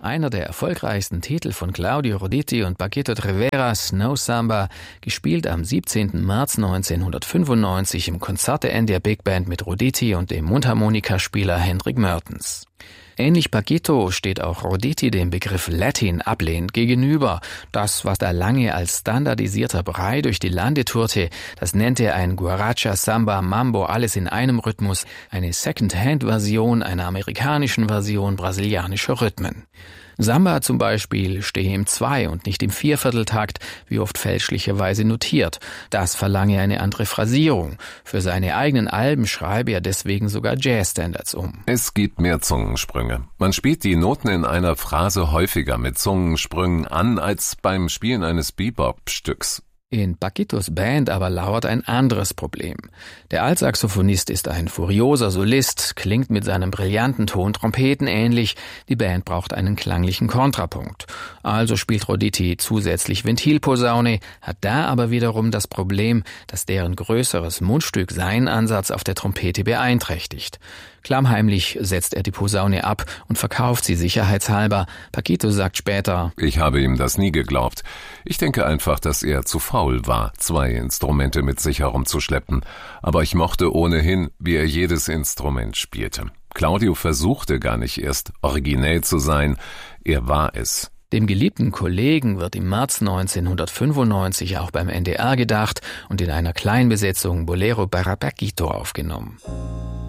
Einer der erfolgreichsten Titel von Claudio Roditi und Paquito Rivera, Snow Samba, gespielt am 17. März 1995 im Konzerteende der Big Band mit Roditi und dem Mundharmonikaspieler Hendrik Mertens. Ähnlich Paquito steht auch Roditi dem Begriff Latin ablehnend gegenüber. Das, was da lange als standardisierter Brei durch die Lande tourte, das nennt er ein Guaracha, Samba, Mambo, alles in einem Rhythmus, eine Second-Hand-Version einer amerikanischen Version brasilianischer Rhythmen. Samba zum Beispiel stehe im 2- und nicht im 4/4-Takt, wie oft fälschlicherweise notiert. Das verlange eine andere Phrasierung. Für seine eigenen Alben schreibe er deswegen sogar Jazz-Standards um. Es gibt mehr Zungensprünge. Man spielt die Noten in einer Phrase häufiger mit Zungensprüngen an als beim Spielen eines Bebop-Stücks. In Paquitos Band aber lauert ein anderes Problem. Der Altsaxophonist ist ein furioser Solist, klingt mit seinem brillanten Ton trompetenähnlich. Die Band braucht einen klanglichen Kontrapunkt. Also spielt Roditi zusätzlich Ventilposaune, hat da aber wiederum das Problem, dass deren größeres Mundstück seinen Ansatz auf der Trompete beeinträchtigt. Klammheimlich setzt er die Posaune ab und verkauft sie sicherheitshalber. Paquito sagt später: Ich habe ihm das nie geglaubt. Ich denke einfach, dass er zu faul war, 2 Instrumente mit sich herumzuschleppen. Aber ich mochte ohnehin, wie er jedes Instrument spielte. Claudio versuchte gar nicht erst originell zu sein. Er war es. Dem geliebten Kollegen wird im März 1995 auch beim NDR gedacht und in einer Kleinbesetzung Bolero para Paquito aufgenommen.